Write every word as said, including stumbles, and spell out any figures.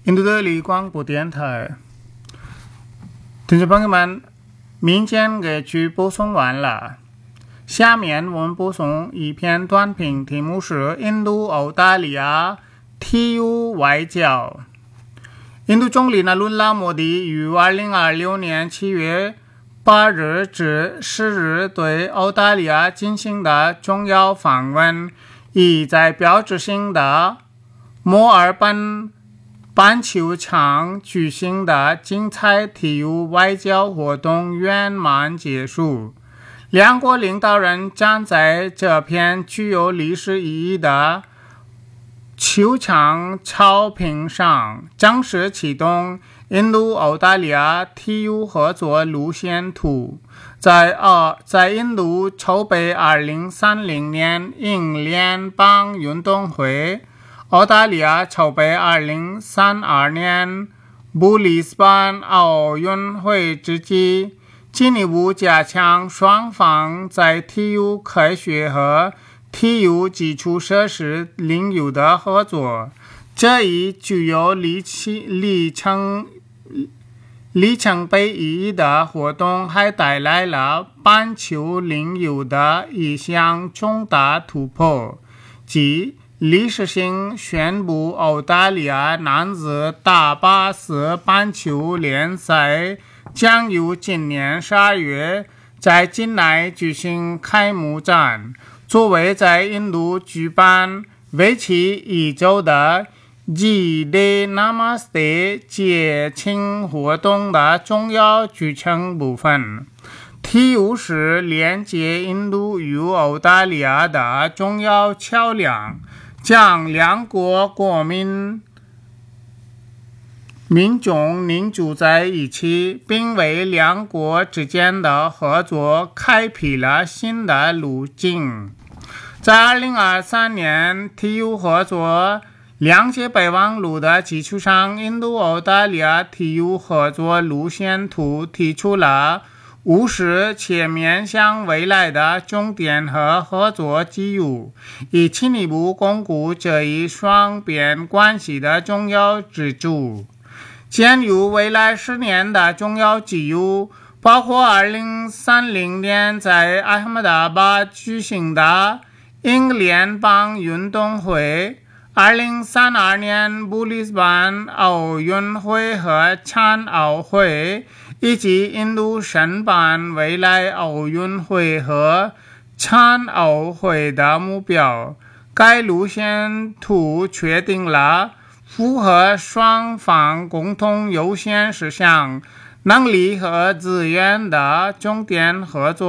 印度的李广播电台，听众朋友们，民间歌曲播送完了。下面我们播送一篇短评，题目是印度澳大利亚体育外交。印度总理纳伦拉莫迪于二零二六年七月八日至十日对澳大利亚进行的重要访问，已在标志性的墨尔本板球场举行的精彩体育外交活动圆满结束。两国领导人将在这片具有历史意义的球场草坪上正式启动印度澳大利亚体育合作路线图，在二在印度筹备二零三零年英联邦运动会，澳大利亚筹备二零三二年布里斯班奥运会之际，进一步加强双方在体育科学和体育基础设施领域的合作。这一具有里程里程碑意义的活动还带来了板球领域的一项重大突破，即历史性宣布澳大利亚男子大巴斯板球联赛将于今年十二月在境内举行开幕战，作为在印度举办为期一周的 G Day Namaste 节庆活动的重要组成部分。体育是连接印度与澳大利亚的重要桥梁，将两国国民民众凝聚在一起，并为两国之间的合作开辟了新的路径。在二零二三年体育合作两届备忘录的基础上，印度澳大利亚体育合作路线图提出了务实且面向未来的重点和合作机遇，以进一步巩固这一双边关系的重要支柱。鉴于未来十年的重要机遇，包括二零三零年在阿罕达巴举行的英联邦运动会，二零三二年布里斯班奥运会和残奥会，以及印度申办未来奥运会和残奥会的目标。该路线图确定了符合双方共同优先事项、能力和资源的重点合作